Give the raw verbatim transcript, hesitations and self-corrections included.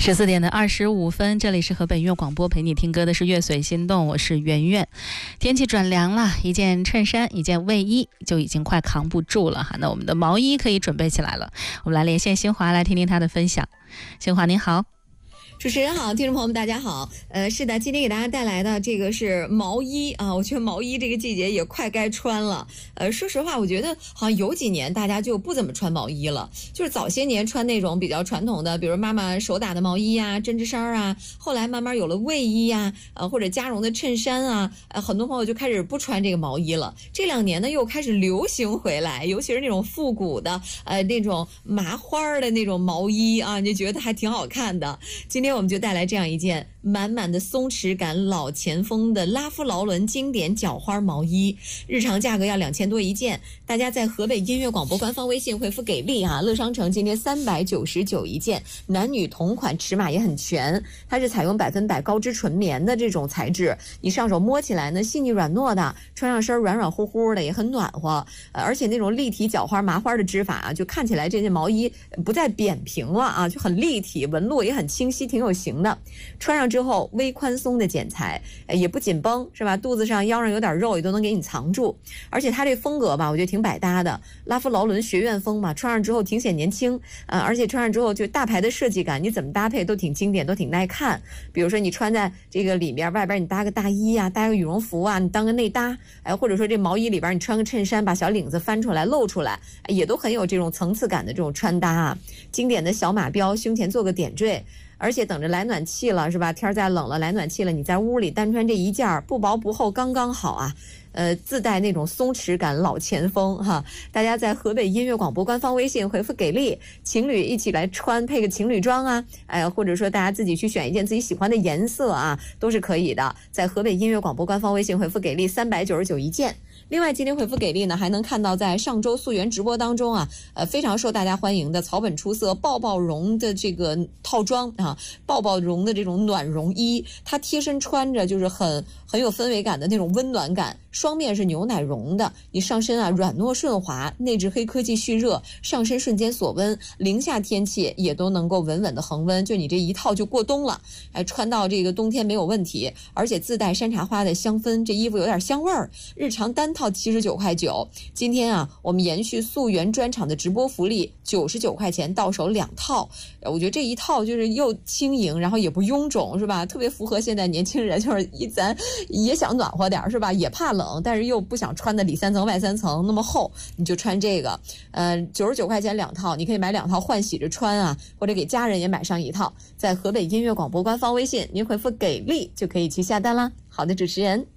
十四点的二十五分，这里是河北音乐广播，陪你听歌的是乐随心动，我是圆圆。天气转凉了，一件衬衫一件卫衣就已经快扛不住了哈，那我们的毛衣可以准备起来了。我们来连线新华，来听听他的分享。新华您好。 主持人好，听众朋友们大家好。呃，是的，今天给大家带来的这个是毛衣啊，我觉得毛衣这个季节也快该穿了。呃，说实话，我觉得好像有几年大家就不怎么穿毛衣了，就是早些年穿那种比较传统的，比如妈妈手打的毛衣啊、针织衫啊，后来慢慢有了卫衣啊，呃或者加绒的衬衫啊，呃很多朋友就开始不穿这个毛衣了。这两年呢又开始流行回来，尤其是那种复古的，呃那种麻花的那种毛衣啊，你就觉得还挺好看的。今天我们就带来这样一件满满的松弛感老前锋的拉夫劳伦经典角花毛衣，日常价格要两千多一件，大家在河北音乐广播官方微信回复给力啊，乐商城今天三百九十九一件，男女同款，尺码也很全，它是采用百分百高织纯棉的这种材质，你上手摸起来呢细腻软糯的，穿上身软软乎乎的也很暖和，呃、而且那种立体角花麻花的织法啊，就看起来这件毛衣不再扁平了啊，就很立体，纹路也很清晰，挺有型的。穿上之后微宽松的剪裁，也不紧绷是吧，肚子上腰上有点肉也都能给你藏住，而且它这风格吧我觉得挺百搭的，拉夫劳伦学院风嘛，穿上之后挺显年轻，呃、而且穿上之后就大牌的设计感，你怎么搭配都挺经典，都挺耐看。比如说你穿在这个里面，外边你搭个大衣啊，搭个羽绒服啊，你当个内搭，哎，或者说这毛衣里边你穿个衬衫，把小领子翻出来露出来，也都很有这种层次感的这种穿搭啊。经典的小马标，胸前做个点缀，而且等着来暖气了是吧，天再冷了来暖气了，你在屋里单穿这一件不薄不厚刚刚好啊，呃，自带那种松弛感老前锋哈。大家在河北音乐广播官方微信回复给力，情侣一起来穿配个情侣装啊，哎，或者说大家自己去选一件自己喜欢的颜色啊，都是可以的。在河北音乐广播官方微信回复给力三百九十九一件。另外今天回复给力呢，还能看到在上周溯源直播当中啊，呃非常受大家欢迎的草本出色抱抱绒的这个套装啊，抱抱绒的这种暖绒衣，它贴身穿着就是很很有氛围感的那种温暖感，双面是牛奶绒的，你上身啊软糯顺滑，内置黑科技蓄热，上身瞬间锁温，零下天气也都能够稳稳的恒温，就你这一套就过冬了，哎，穿到这个冬天没有问题，而且自带山茶花的香氛，这衣服有点香味儿，日常单套七十九块九。今天啊我们延续溯源专场的直播福利，九十九块钱到手两套，我觉得这一套就是又轻盈然后也不臃肿是吧，特别符合现在年轻人，就是一咱也想暖和点是吧，也怕冷但是又不想穿的里三层外三层那么厚，你就穿这个呃，九十九块钱两套，你可以买两套换洗着穿啊，或者给家人也买上一套。在河北音乐广播官方微信您回复给力就可以去下单啦。好的，主持人。